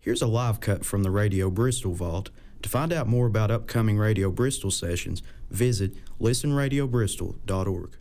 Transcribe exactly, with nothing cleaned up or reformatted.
Here's a live cut from the Radio Bristol Vault. To find out more about upcoming Radio Bristol sessions, visit listen radio bristol dot org.